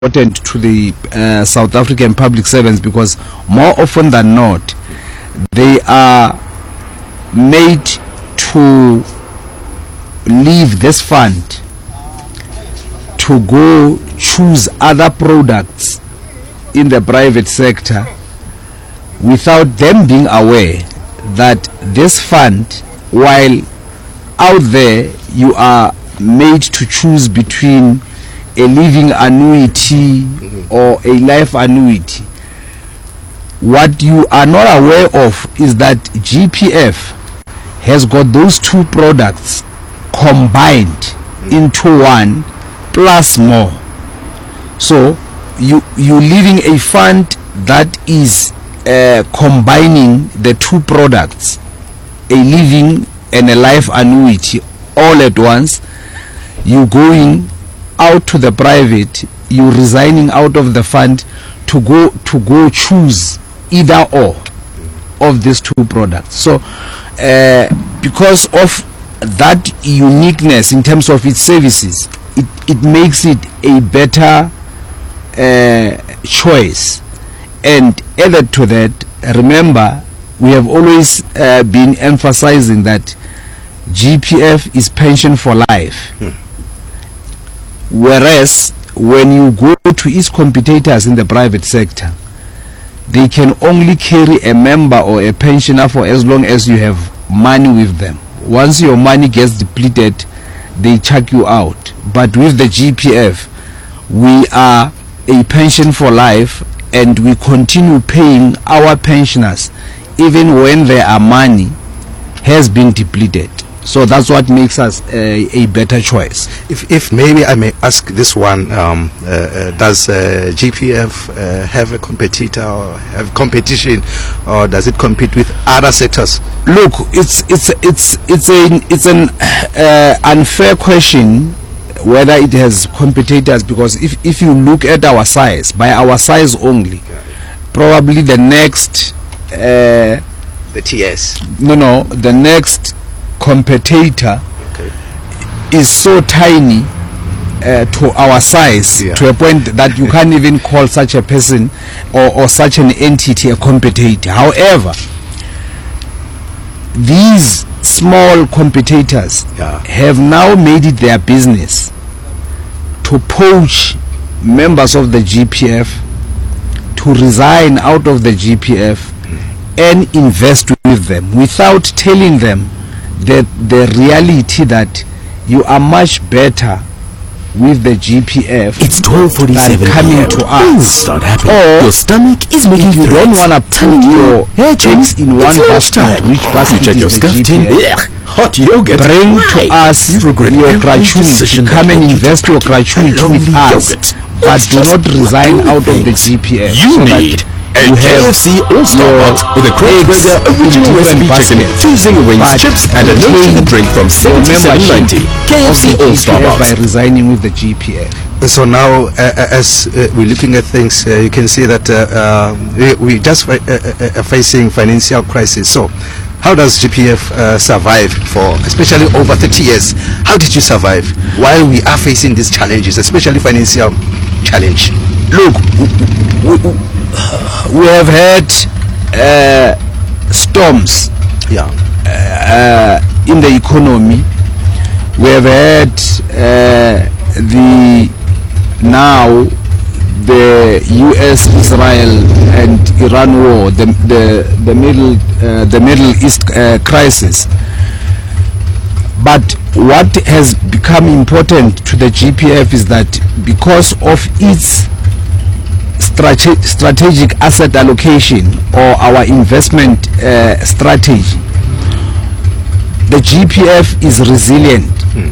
important to the South African public servants, because more often than not they are made to leave this fund to go choose other products in the private sector without them being aware that this fund, while out there you are made to choose between a living annuity or a life annuity. What you are not aware of is that GPF has got those two products combined into one plus more. So you leaving a fund that is combining the two products, a living and a life annuity, all at once. You going out to the private, you resigning out of the fund to go choose either or of these two products. So because of that uniqueness in terms of its services, it makes it a better choice. And added to that, remember, we have always been emphasizing that GPF is pension for life. Whereas when you go to its competitors in the private sector, they can only carry a member or a pensioner for as long as you have money with them. Once your money gets depleted, they chuck you out. But with the GPF, we are a pension for life, and we continue paying our pensioners even when their money has been depleted. So that's what makes us a better choice. If maybe I may ask this one, does GPF have a competitor or have competition, or does it compete with other sectors? Look, it's an unfair question whether it has competitors, because if you look at our size, by our size only, probably the next the TS. No, the next competitor is so tiny to our size, to a point that you can't even call such a person or such an entity a competitor. However, these small competitors have now made it their business to poach members of the GPF, to resign out of the GPF and invest with them without telling them the reality that you are much better with the GPF. It's 12:47 than coming to us. Start happening. Or your stomach is making if you don't want to put your eggs in one basket, which basket check your is the GPF, hot yogurt. bring to us your gratuity. Come and invest your gratuity with us, but do not resign out of the GPF. You need a KFC All-Star Box with a Crate Burger, original recipe chicken, 2 zinger wings, chips, and a no-sugar drink from $77.90. KFC All-Star Box. By resigning with the GPF. So now, as we're looking at things, you can see that we just facing financial crisis. So, how does GPF survive for, especially over 30 years? How did you survive while we are facing these challenges, especially financial challenge? Look, we have had storms in the economy. We have had the US, Israel and Iran war, the Middle East crisis. But what has become important to the GPF is that because of its strategic asset allocation, or our investment strategy, the GPF is resilient,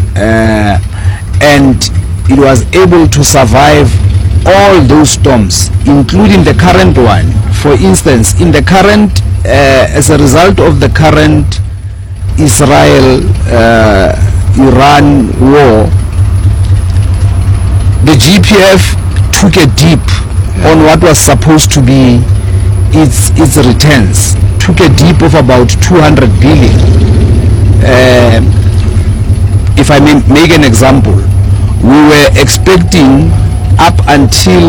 and it was able to survive all those storms, including the current one. For instance, in the current, as a result of the current Israel-Iran war, the GPF took a dip on what was supposed to be its returns, took a dip of about 200 billion. If I may make an example, we were expecting up until